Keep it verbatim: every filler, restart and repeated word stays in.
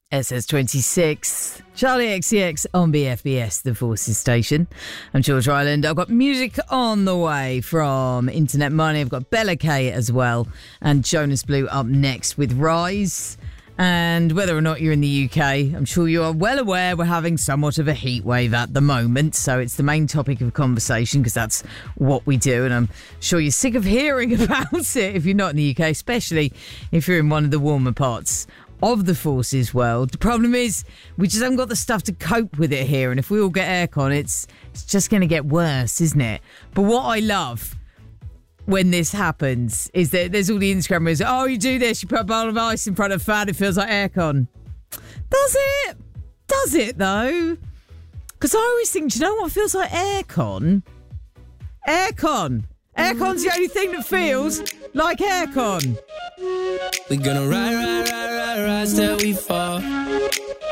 S S twenty-six, Charlie X C X on B F B S, the Forces station. I'm George Ryland. I've got music on the way from Internet Money. I've got Bella K as well, and Jonas Blue up next with Rise. And whether or not you're in the U K, I'm sure you are well aware we're having somewhat of a heat wave at the moment. So it's the main topic of conversation because that's what we do. And I'm sure you're sick of hearing about it if you're not in the U K, especially if you're in one of the warmer parts of the Forces world. The problem is we just haven't got the stuff to cope with it here, and if we all get aircon, it's it's just going to get worse, isn't it? But what I love when this happens is that there's all the Instagrammers, oh, you do this, you put a bowl of ice in front of a fan, it feels like aircon. Does it? Does it though? Because I always think, do you know what feels like aircon? Aircon. Aircon's the only thing that feels like aircon. We're gonna ride, ride, ride, ride, rise till we fall.